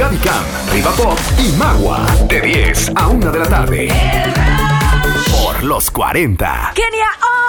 Radicam, Riva Pop y Magua. De 10 a 1 de la tarde. Por los 40. ¡Kenia!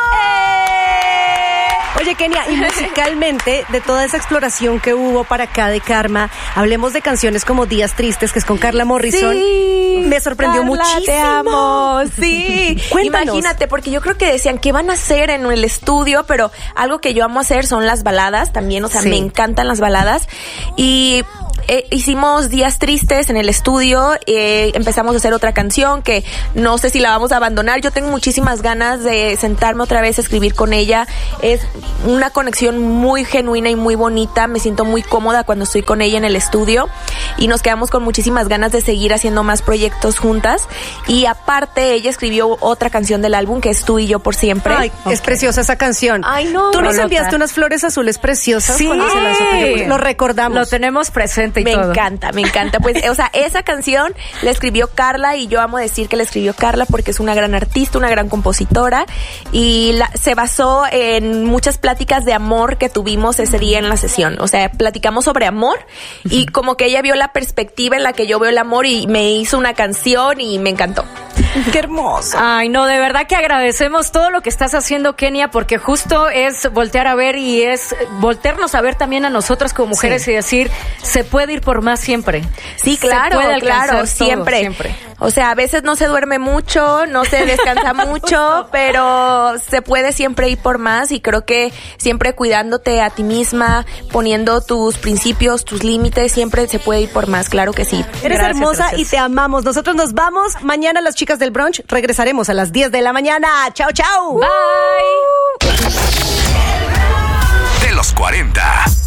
Oye, Kenia, y musicalmente, de toda esa exploración que hubo para acá de Karma, hablemos de canciones como Días Tristes, que es con Carla Morrison. Sí, me sorprendió Carla, muchísimo. Te amo. Sí. Cuéntanos. Imagínate, porque yo creo que decían qué van a hacer en el estudio, pero algo que yo amo hacer son las baladas también, o sea, Sí. me encantan las baladas. Y hicimos Días Tristes en el estudio, empezamos a hacer otra canción que no sé si la vamos a abandonar. Yo tengo muchísimas ganas de sentarme otra vez a escribir con ella. Es una conexión muy genuina y muy bonita. Me siento muy cómoda cuando estoy con ella en el estudio y nos quedamos con muchísimas ganas de seguir haciendo más proyectos juntas. Y aparte, ella escribió otra canción del álbum que es Tú y yo por siempre. Ay, es preciosa esa canción. Ay, no. Tú nos Rolota. enviaste unas flores azules preciosas Sí. cuando se lanzó. Lo recordamos. Lo tenemos presente y Me todo. encanta, me encanta. Pues, o sea, esa canción la escribió Carla y yo amo decir que la escribió Carla porque es una gran artista, una gran compositora y se basó en muchas pláticas de amor que tuvimos ese día en la sesión. O sea, platicamos sobre amor y como que ella vio la perspectiva en la que yo veo el amor y me hizo una canción y me encantó. Qué hermoso. Ay, no, de verdad que agradecemos todo lo que estás haciendo, Kenia, porque justo es voltear a ver y es voltearnos a ver también a nosotras como mujeres y decir, se puede ir por más siempre. Sí, Se claro, puede alcanzar claro, todo, siempre. siempre. O sea, a veces no se duerme mucho, no se descansa mucho, pero se puede siempre ir por más y creo que siempre cuidándote a ti misma, poniendo tus principios, tus límites, siempre se puede ir por más, claro que sí. Eres Gracias, hermosa gracias. y te amamos. Nosotros nos vamos. Mañana las chicas del brunch regresaremos a las 10 de la mañana. Chao, chao. Bye. De los 40.